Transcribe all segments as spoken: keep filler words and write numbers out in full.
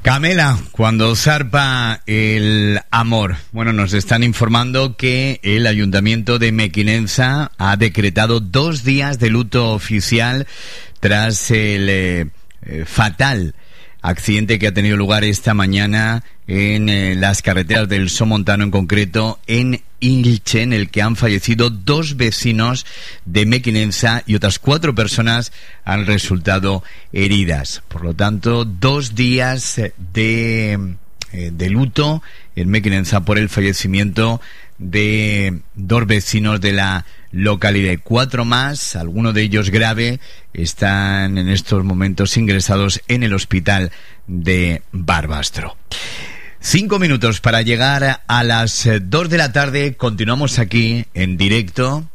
Camela, cuando zarpa el amor. Bueno, nos están informando que el Ayuntamiento de Mequinenza ha decretado dos días de luto oficial tras el eh, eh, fatal accidente que ha tenido lugar esta mañana en eh, las carreteras del Somontano, en concreto en Ilche, en el que han fallecido dos vecinos de Mequinenza y otras cuatro personas han resultado heridas. Por lo tanto, dos días de, eh, de luto en Mequinenza por el fallecimiento de dos vecinos de la localidad. Cuatro más, algunos de ellos grave, están en estos momentos ingresados en el hospital de Barbastro. Cinco minutos para llegar a las dos de la tarde. Continuamos aquí en directo.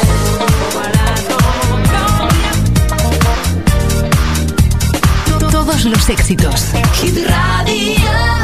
Todos los éxitos. Hit Radio.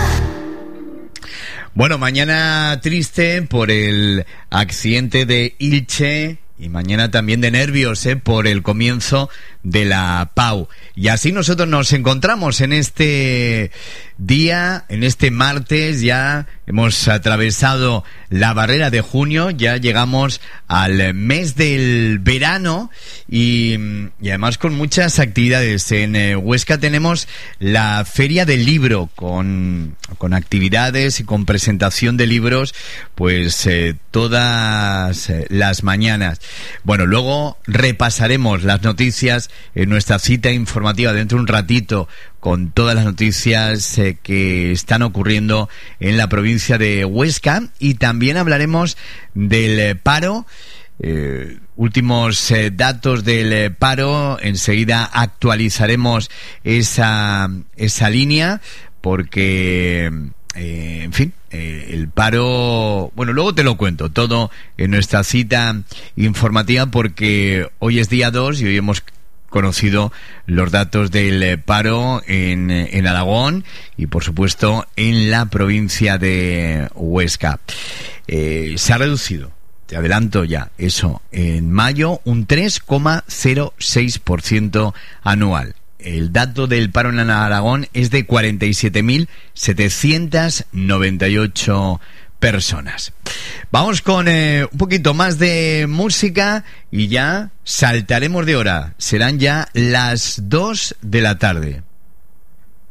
Bueno, mañana triste por el accidente de Ilche y mañana también de nervios, ¿eh? por el comienzo de la Pau. Y así nosotros nos encontramos en este día, en este martes. Ya hemos atravesado la barrera de junio, ya llegamos al mes del verano y, y además con muchas actividades. En eh, Huesca tenemos la Feria del Libro con, con actividades y con presentación de libros, pues eh, todas eh, las mañanas. Bueno, luego repasaremos las noticias en nuestra cita informativa dentro de un ratito con todas las noticias eh, que están ocurriendo en la provincia de Huesca, y también hablaremos del eh, paro. Eh, últimos eh, datos del eh, paro. Enseguida actualizaremos esa, esa línea porque... Eh, en fin, eh, el paro... Bueno, luego te lo cuento todo en nuestra cita informativa, porque hoy es día dos y hoy hemos conocido los datos del paro en, en Aragón y, por supuesto, en la provincia de Huesca. Eh, se ha reducido, te adelanto ya, eso, en mayo un tres coma cero seis por ciento anual. El dato del paro en Aragón es de cuarenta y siete mil setecientas noventa y ocho personas. Vamos con eh, un poquito más de música y ya saltaremos de hora. Serán ya las dos de la tarde.